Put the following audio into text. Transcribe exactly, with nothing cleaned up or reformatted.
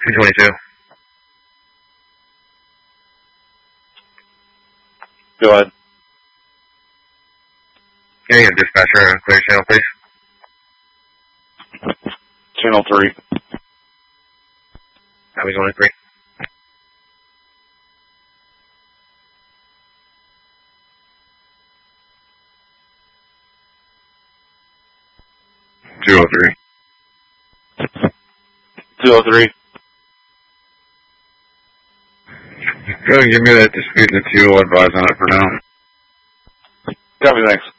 two twenty-two. Go ahead. Can you get dispatcher and clear channel, please? Channel three. Highway twenty-three. two oh three. two oh three. Go ahead and give me that dispute in the two. I'll advise on it for now. Copy, thanks.